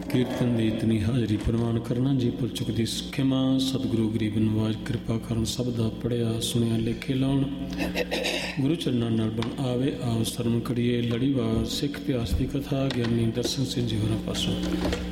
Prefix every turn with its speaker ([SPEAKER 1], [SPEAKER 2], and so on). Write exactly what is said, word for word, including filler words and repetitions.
[SPEAKER 1] ਕੀਰਤਨ ਦੀ ਇਤਨੀ ਹਾਜ਼ਰੀ ਪ੍ਰਵਾਨ ਕਰਨਾ ਜੀ ਭੁੱਲ ਚੁੱਕ ਦੀ ਖਿਮਾ। ਸਤਿਗੁਰੂ ਗਰੀਬ ਨਵਾਜ ਕਿਰਪਾ ਕਰਨ ਸਭ ਦਾ ਪੜ੍ਹਿਆ ਸੁਣਿਆ ਲੇਖੇ ਲਾਉਣ। ਗੁਰੂ ਚਰਨਾਂ ਨਾਲ ਬਣ ਆਵੇ ਆਓ ਸਰਮ ਕਰੀਏ ਲੜੀਵਾਰ ਸਿੱਖ ਇਤਿਹਾਸ ਦੀ ਕਥਾ। ਗਿਆਨੀ ਦਰਸ਼ਨ ਸਿੰਘ ਜੀ ਹੋਰਾਂ ਪਾਸੋਂ।